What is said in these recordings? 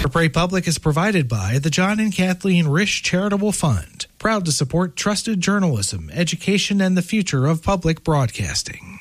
For Prairie Public is provided by the John and Kathleen Risch Charitable Fund, proud to support trusted journalism, education, and the future of public broadcasting.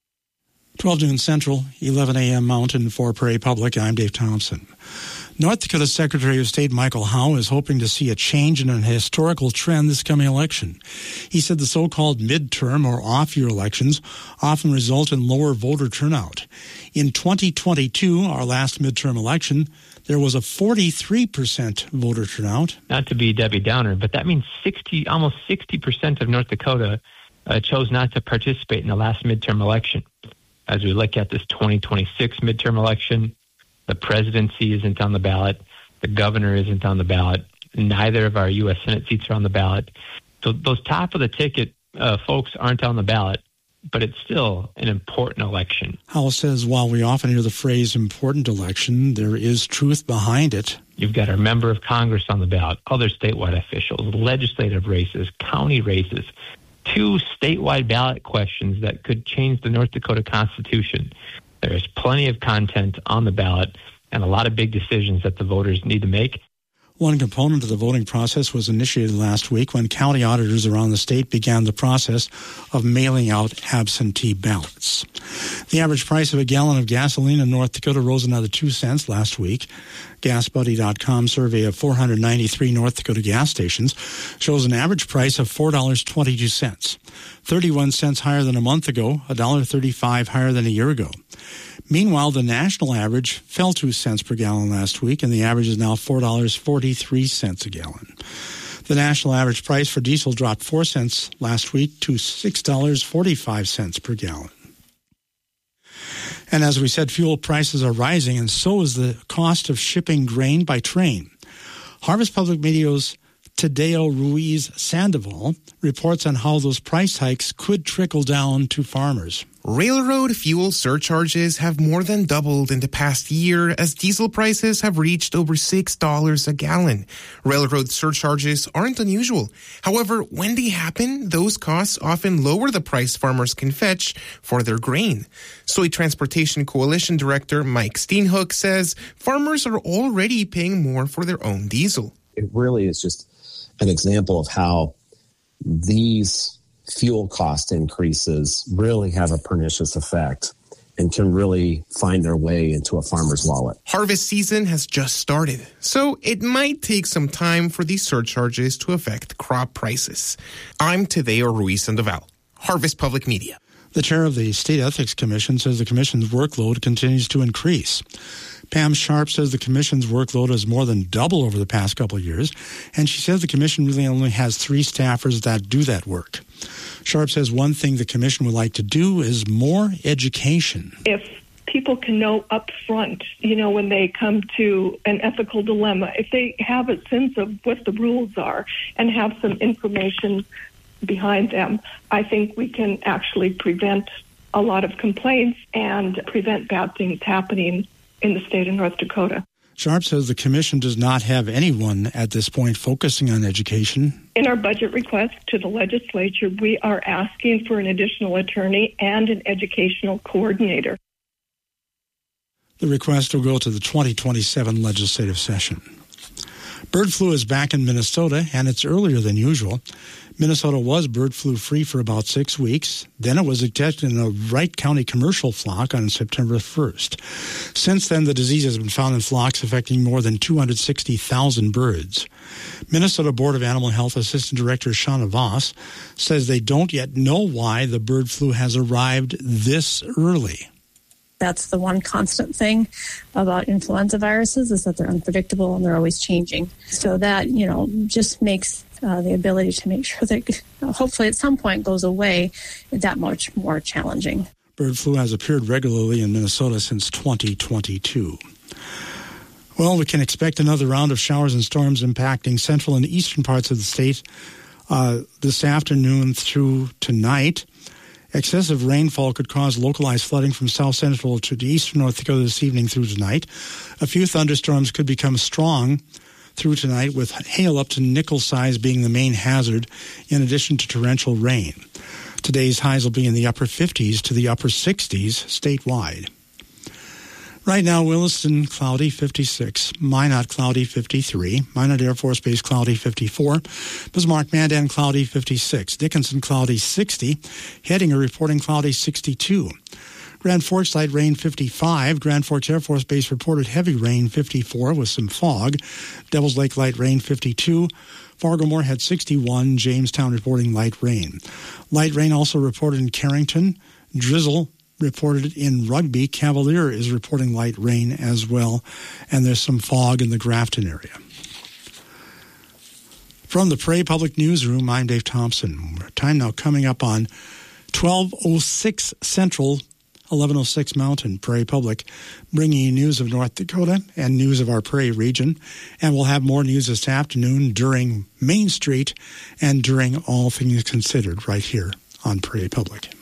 12 noon Central, 11 a.m. Mountain for Prairie Public. I'm Dave Thompson. North Dakota Secretary of State Michael Howe is hoping to see a change in a historical trend this coming election. He said the so-called midterm or off-year elections often result in lower voter turnout. In 2022, our last midterm election, there was a 43% voter turnout. Not to be Debbie Downer, but that means almost 60% of North Dakota chose not to participate in the last midterm election. As we look at this 2026 midterm election, the presidency isn't on the ballot. The governor isn't on the ballot. Neither of our U.S. Senate seats are on the ballot. So those top of the ticket folks aren't on the ballot, but it's still an important election. Howell says while we often hear the phrase important election, there is truth behind it. You've got our member of Congress on the ballot, other statewide officials, legislative races, county races, 2 statewide ballot questions that could change the North Dakota Constitution. There is plenty of content on the ballot and a lot of big decisions that the voters need to make. One component of the voting process was initiated last week when county auditors around the state began the process of mailing out absentee ballots. The average price of a gallon of gasoline in North Dakota rose another 2 cents last week. GasBuddy.com survey of 493 North Dakota gas stations shows an average price of $4.22, 31 cents higher than a month ago, $1.35 higher than a year ago. Meanwhile, the national average fell 2 cents per gallon last week, and the average is now $4.43 a gallon. The national average price for diesel dropped 4 cents last week to $6.45 per gallon. And as we said, fuel prices are rising, and so is the cost of shipping grain by train. Harvest Public Media's Tadeo Ruiz Sandoval reports on how those price hikes could trickle down to farmers. Railroad fuel surcharges have more than doubled in the past year as diesel prices have reached over $6 a gallon. Railroad surcharges aren't unusual. However, when they happen, those costs often lower the price farmers can fetch for their grain. Soy Transportation Coalition Director Mike Steenhoek says farmers are already paying more for their own diesel. It really is just an example of how these fuel cost increases really have a pernicious effect and can really find their way into a farmer's wallet. Harvest season has just started, so it might take some time for these surcharges to affect crop prices. I'm Tadeo Ruiz Sandoval, Harvest Public Media. The chair of the State Ethics Commission says the commission's workload continues to increase. Pam Sharp says the commission's workload has more than doubled over the past couple of years, and she says the commission really only has 3 staffers that do that work. Sharp says one thing the commission would like to do is more education. If people can know up front, when they come to an ethical dilemma, if they have a sense of what the rules are and have some information behind them, I think we can actually prevent a lot of complaints and prevent bad things happening in the state of North Dakota. Sharp says the commission does not have anyone at this point focusing on education. In our budget request to the legislature, we are asking for an additional attorney and an educational coordinator. The request will go to the 2027 legislative session. Bird flu is back in Minnesota, and it's earlier than usual. Minnesota was bird flu free for about 6 weeks. Then it was detected in a Wright County commercial flock on September 1st. Since then, the disease has been found in flocks affecting more than 260,000 birds. Minnesota Board of Animal Health Assistant Director Shauna Voss says they don't yet know why the bird flu has arrived this early. That's the one constant thing about influenza viruses is that they're unpredictable and they're always changing. So that, just makes the ability to make sure that hopefully at some point goes away that much more challenging. Bird flu has appeared regularly in Minnesota since 2022. Well, we can expect another round of showers and storms impacting central and eastern parts of the state this afternoon through tonight. Excessive rainfall could cause localized flooding from south central to eastern North Dakota this evening through tonight. A few thunderstorms could become strong through tonight, with hail up to nickel size being the main hazard, in addition to torrential rain. Today's highs will be in the upper 50s to the upper 60s statewide. Right now, Williston, cloudy, 56. Minot, cloudy, 53. Minot Air Force Base, cloudy, 54. Bismarck, Mandan, cloudy, 56. Dickinson, cloudy, 60. Hettinger reporting cloudy, 62. Grand Forks, light rain, 55. Grand Forks Air Force Base reported heavy rain, 54, with some fog. Devils Lake, light rain, 52. Fargo-Moorhead, 61. Jamestown reporting light rain. Light rain also reported in Carrington. Drizzle reported in Rugby. Cavalier is reporting light rain as well, and there's some fog in the Grafton area. From the Prairie Public Newsroom, I'm Dave Thompson. Time now coming up on 12:06 Central, 11:06 Mountain. Prairie Public bringing you news of North Dakota and news of our Prairie region, and we'll have more news this afternoon during Main Street and during All Things Considered right here on Prairie Public.